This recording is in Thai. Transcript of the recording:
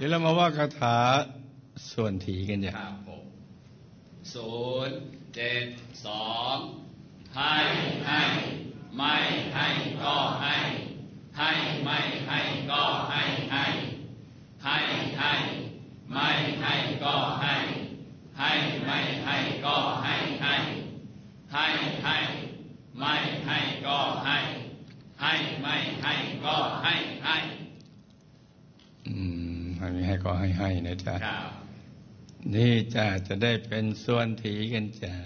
เดี๋ยวเรามาว่าคาถาส่วนถีกันจ้ะครับผม072ให้ไม่ให้ก็ให้ไม่ให้ก็ให้ไม่ให้ก็ให้ไม่ให้ก็ให้ไม่ให้ก็ให้ไม่ให้ก็ให้ไม่ให้ก็ให้นะจ๊ะครับนี่จ้ะจะได้เป็นส่วนถีกันจ้ะ